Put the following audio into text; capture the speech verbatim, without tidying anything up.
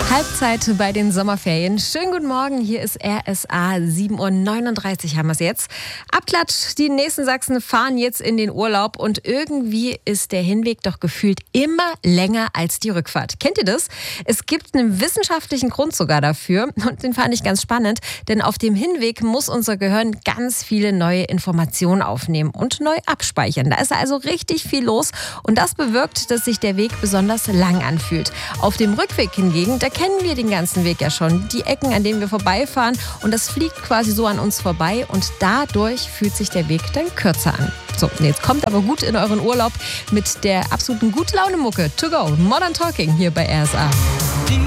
Halbzeit bei den Sommerferien. Schönen guten Morgen, hier ist R S A, sieben Uhr neununddreißig haben wir es jetzt. Abklatsch, die nächsten Sachsen fahren jetzt in den Urlaub und irgendwie ist der Hinweg doch gefühlt immer länger als die Rückfahrt. Kennt ihr das? Es gibt einen wissenschaftlichen Grund sogar dafür und den fand ich ganz spannend, denn auf dem Hinweg muss unser Gehirn ganz viele neue Informationen aufnehmen und neu abspeichern. Da ist also richtig viel los und das bewirkt, dass sich der Weg besonders lang anfühlt. Auf dem Rückweg hingegen, da kennen wir den ganzen Weg ja schon, die Ecken, an denen wir vorbeifahren und das fliegt quasi so an uns vorbei und dadurch fühlt sich der Weg dann kürzer an. So, und jetzt kommt aber gut in euren Urlaub mit der absoluten Gut-Laune-Mucke To Go, Modern Talking hier bei R S A.